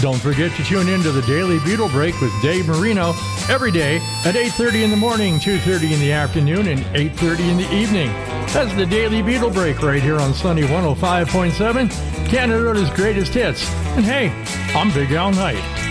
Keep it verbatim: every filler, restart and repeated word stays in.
Don't forget to tune in to the Daily Beetle Break with Dave Marino every day at eight thirty in the morning, two thirty in the afternoon, and eight thirty in the evening. That's the Daily Beetle Break right here on Sunny one oh five point seven, Canada's greatest hits. And hey, I'm Big Al Knight.